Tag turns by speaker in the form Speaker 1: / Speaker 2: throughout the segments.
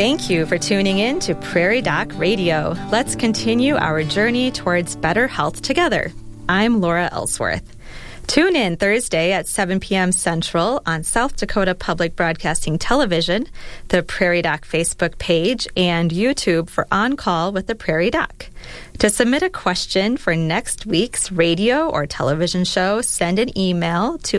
Speaker 1: Thank you for tuning in to Prairie Doc Radio. Let's continue our journey towards better health together. I'm Laura Ellsworth. Tune in Thursday at 7 p.m. Central on South Dakota Public Broadcasting Television, the Prairie Doc Facebook page, and YouTube for On Call with the Prairie Doc. To submit a question for next week's radio or television show, send an email to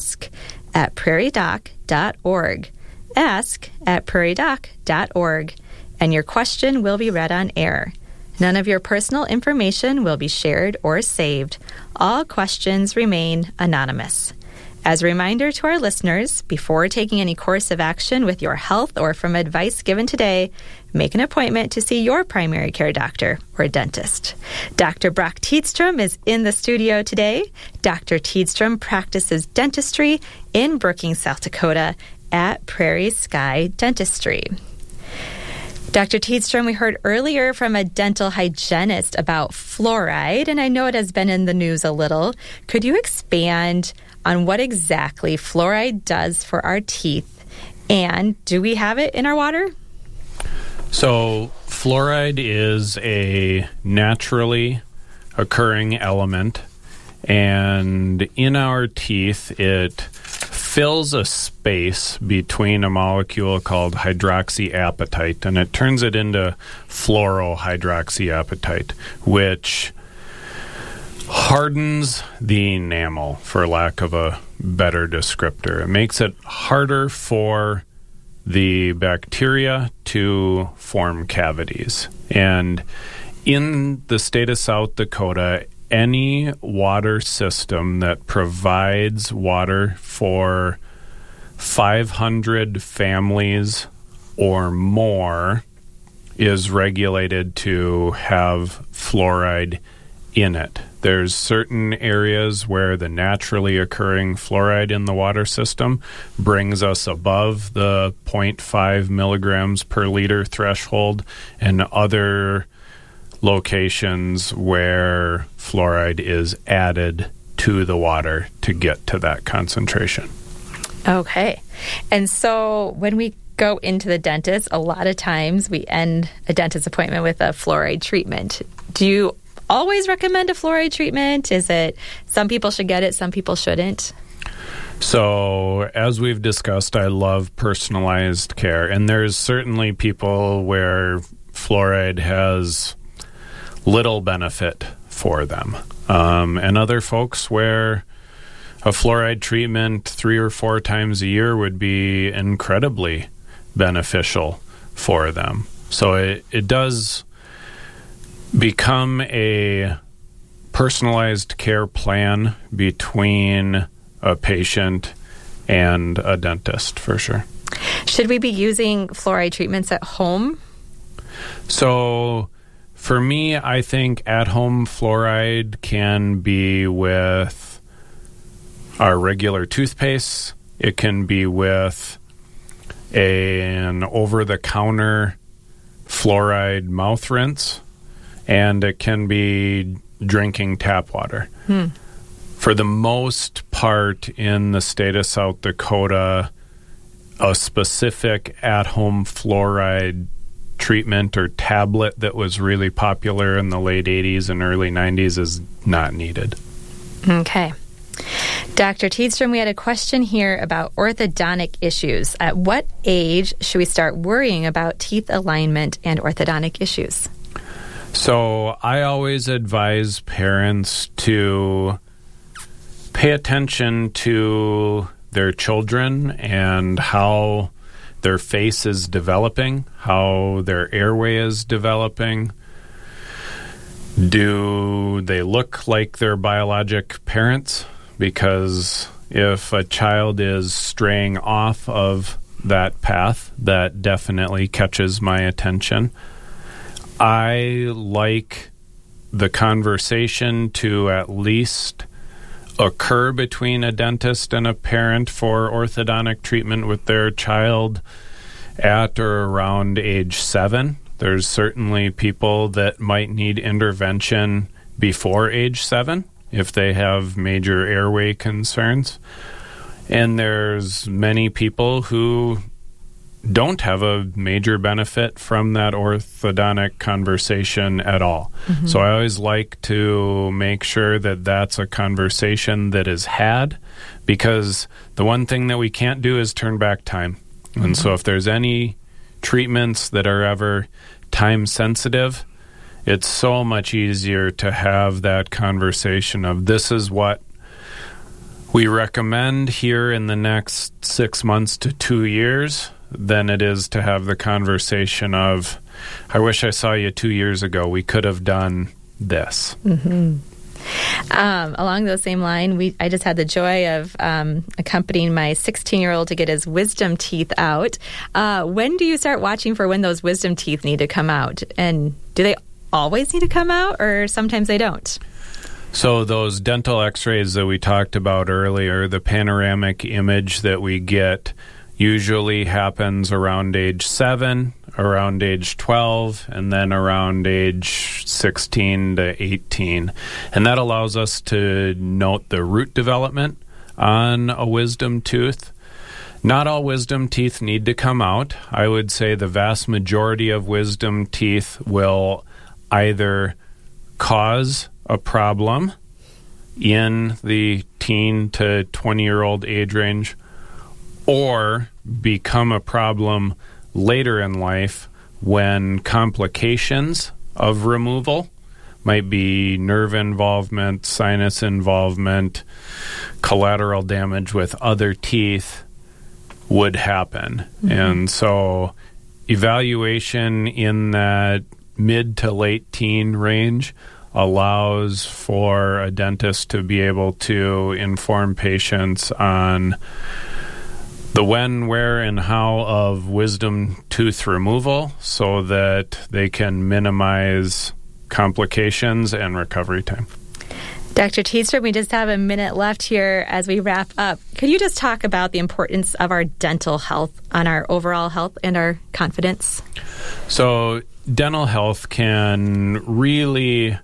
Speaker 1: ask@prairiedoc.org. ask@prairiedoc.org, and your question will be read on air. None of your personal information will be shared or saved. All questions remain anonymous. As a reminder to our listeners, before taking any course of action with your health or from advice given today, make an appointment to see your primary care doctor or dentist. Dr. Brock Tiedstrom is in the studio today. Dr. Tiedstrom practices dentistry in Brookings, South Dakota at Prairie Sky Dentistry. Dr. Tiedstrom, we heard earlier from a dental hygienist about fluoride, and I know it has been in the news a little. Could you expand on what exactly fluoride does for our teeth, and do we have it in our water?
Speaker 2: So fluoride is a naturally occurring element, and in our teeth it fills a space between a molecule called hydroxyapatite, and it turns it into fluorohydroxyapatite, which hardens the enamel, for lack of a better descriptor. It makes it harder for the bacteria to form cavities. And in the state of South Dakota, any water system that provides water for 500 families or more is regulated to have fluoride in it. There's certain areas where the naturally occurring fluoride in the water system brings us above the 0.5 milligrams per liter threshold, and other locations where fluoride is added to the water to get to that concentration.
Speaker 1: Okay. And so when we go into the dentist, a lot of times we end a dentist appointment with a fluoride treatment. Do you always recommend a fluoride treatment? Is it some people should get it, some people shouldn't?
Speaker 2: So, as we've discussed, I love personalized care, and there's certainly people where fluoride has little benefit for them. And other folks where a fluoride treatment 3 or 4 times a year would be incredibly beneficial for them. So it does become a personalized care plan between a patient and a dentist, for sure.
Speaker 1: Should we be using fluoride treatments at home?
Speaker 2: So for me, I think at-home fluoride can be with our regular toothpaste. It can be with an over-the-counter fluoride mouth rinse, and it can be drinking tap water. For the most part in the state of South Dakota, a specific at-home fluoride treatment or tablet that was really popular in the late 80s and early 90s is not needed.
Speaker 1: Okay. Dr. Tiedstrom, we had a question here about orthodontic issues. At what age should we start worrying about teeth alignment and orthodontic issues?
Speaker 2: So I always advise parents to pay attention to their children and how their face is developing, how their airway is developing. Do they look like their biologic parents? Because if a child is straying off of that path, that definitely catches my attention. I like the conversation to at least occur between a dentist and a parent for orthodontic treatment with their child at or around age 7. There's certainly people that might need intervention before age 7 if they have major airway concerns. And there's many people who don't have a major benefit from that orthodontic conversation at all. Mm-hmm. So I always like to make sure that that's a conversation that is had, because the one thing that we can't do is turn back time. Mm-hmm. And so if there's any treatments that are ever time sensitive, it's so much easier to have that conversation of, this is what we recommend here in the next 6 months to 2 years, than it is to have the conversation of, I wish I saw you 2 years ago. We could have done this.
Speaker 1: Mm-hmm. Along those same line, I just had the joy of accompanying my 16-year-old to get his wisdom teeth out. When do you start watching for when those wisdom teeth need to come out? And do they always need to come out, or sometimes they don't?
Speaker 2: So those dental x-rays that we talked about earlier, the panoramic image that we get usually happens around age 7, around age 12, and then around age 16 to 18. And that allows us to note the root development on a wisdom tooth. Not all wisdom teeth need to come out. I would say the vast majority of wisdom teeth will either cause a problem in the teen to 20-year-old age range, or become a problem later in life when complications of removal, might be nerve involvement, sinus involvement, collateral damage with other teeth, would happen. Mm-hmm. And so evaluation in that mid to late teen range allows for a dentist to be able to inform patients on the when, where, and how of wisdom tooth removal, so that they can minimize complications and recovery time.
Speaker 1: Dr. Tidstrom, we just have a minute left here as we wrap up. Could you just talk about the importance of our dental health on our overall health and our confidence?
Speaker 2: So dental health can really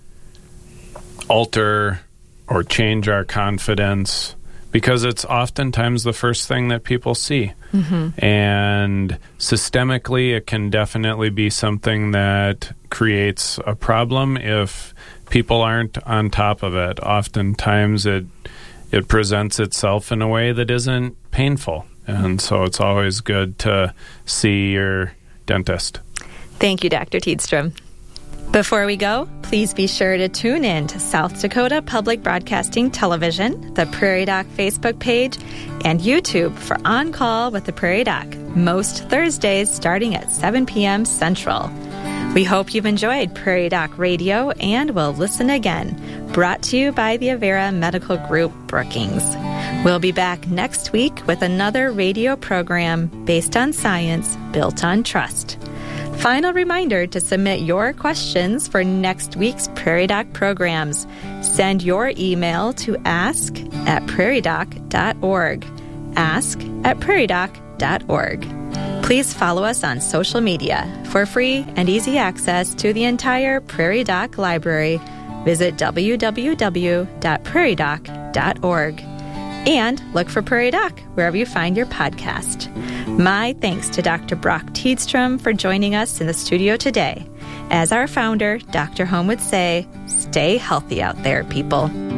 Speaker 2: alter or change our confidence, because it's oftentimes the first thing that people see. Mm-hmm. And systemically, it can definitely be something that creates a problem if people aren't on top of it. Oftentimes, it presents itself in a way that isn't painful. And so it's always good to see your dentist.
Speaker 1: Thank you, Dr. Tidstrom. Before we go, please be sure to tune in to South Dakota Public Broadcasting Television, the Prairie Doc Facebook page, and YouTube for On Call with the Prairie Doc, most Thursdays starting at 7 p.m. Central. We hope you've enjoyed Prairie Doc Radio and will listen again. Brought to you by the Avera Medical Group Brookings. We'll be back next week with another radio program based on science, built on trust. Final reminder to submit your questions for next week's Prairie Doc programs. Send your email to ask@prairiedoc.org. ask@prairiedoc.org. Please follow us on social media. For free and easy access to the entire Prairie Doc library, visit www.prairiedoc.org. And look for Prairie Doc wherever you find your podcast. My thanks to Dr. Brock Tidstrom for joining us in the studio today. As our founder, Dr. Holm would say, stay healthy out there, people.